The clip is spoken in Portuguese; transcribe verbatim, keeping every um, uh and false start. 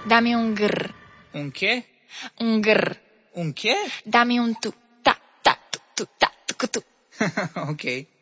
Dá-me um grr. Um quê? Um grr. Um quê? Dá-me um tu. Tá, tá, tu, tu, tá, tu, tu. Ok.